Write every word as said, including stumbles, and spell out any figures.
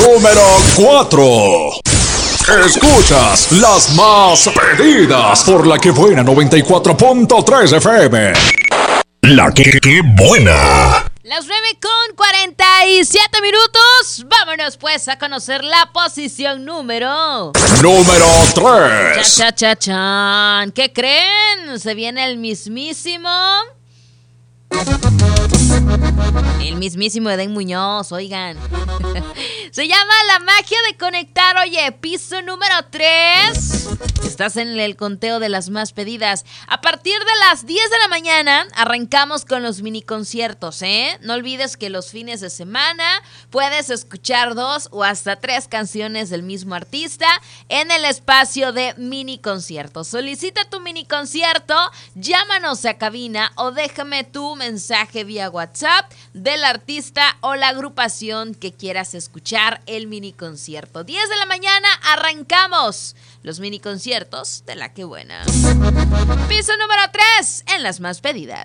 Número cuatro. Escuchas las más pedidas por La Que Buena noventa y cuatro punto tres F M. La Que, que Buena. Las nueve con cuarenta y siete minutos. Vámonos pues a conocer la posición número... Número tres. Cha, cha, cha, chan. ¿Qué creen? Se viene el mismísimo... El mismísimo Edén Muñoz, oigan. Se llama La Magia de Conectar. Oye, piso número tres. Estás en el conteo de las más pedidas. A partir de las diez de la mañana arrancamos con los mini conciertos, ¿eh? No olvides que los fines de semana puedes escuchar dos o hasta tres canciones del mismo artista en el espacio de mini conciertos. Solicita tu mini concierto, llámanos a cabina o déjame tu mensaje vía WhatsApp del artista o la agrupación que quieras escuchar el mini concierto. diez de la mañana arrancamos los mini conciertos de La Que Buena. Piso número tres en las más pedidas.